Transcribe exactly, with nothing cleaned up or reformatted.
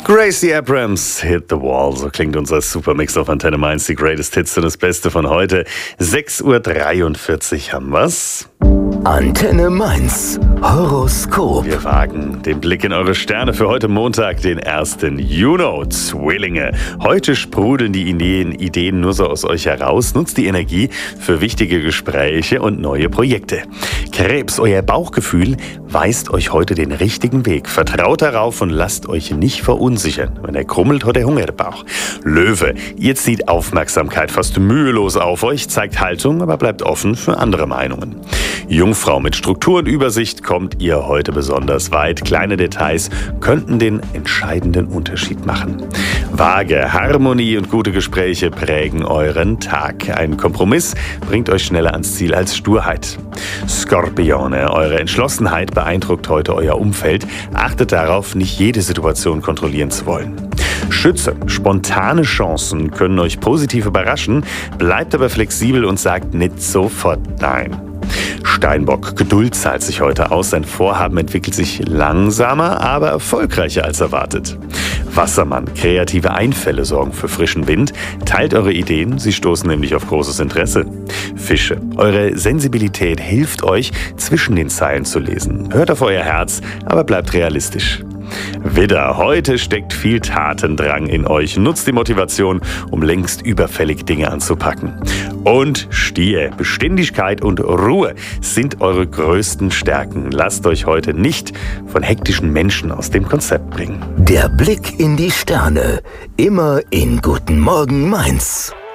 Gracie Abrams, Hit the Wall. So klingt unser Supermix auf Antenne Mainz. Die Greatest Hits und das Beste von heute. sechs Uhr dreiundvierzig haben wir's. Antenne Mainz. Horoskop. Wir wagen den Blick in eure Sterne für heute Montag, den ersten Juni. Zwillinge. Heute sprudeln die Ideen, Ideen nur so aus euch heraus. Nutzt die Energie für wichtige Gespräche und neue Projekte. Krebs, euer Bauchgefühl weist euch heute den richtigen Weg. Vertraut darauf und lasst euch nicht verunsichern. Wenn er krummelt, hat er Hunger im Bauch. Löwe, ihr zieht Aufmerksamkeit fast mühelos auf euch, zeigt Haltung, aber bleibt offen für andere Meinungen. Jungfrau, mit Struktur und Übersicht kommt ihr heute besonders weit. Kleine Details könnten den entscheidenden Unterschied machen. Waage, Harmonie und gute Gespräche prägen euren Tag. Ein Kompromiss bringt euch schneller ans Ziel als Sturheit. Skorpione, eure Entschlossenheit beeindruckt heute euer Umfeld. Achtet darauf, nicht jede Situation kontrollieren zu wollen. Schütze, spontane Chancen können euch positiv überraschen. Bleibt aber flexibel und sagt nicht sofort Nein. Steinbock, Geduld zahlt sich heute aus. Sein Vorhaben entwickelt sich langsamer, aber erfolgreicher als erwartet. Wassermann, kreative Einfälle sorgen für frischen Wind. Teilt eure Ideen, sie stoßen nämlich auf großes Interesse. Fische, eure Sensibilität hilft euch, zwischen den Zeilen zu lesen. Hört auf euer Herz, aber bleibt realistisch. Widder, heute steckt viel Tatendrang in euch. Nutzt die Motivation, um längst überfällig Dinge anzupacken. Und Stier, Beständigkeit und Ruhe sind eure größten Stärken. Lasst euch heute nicht von hektischen Menschen aus dem Konzept bringen. Der Blick in die Sterne. Immer in Guten Morgen Mainz.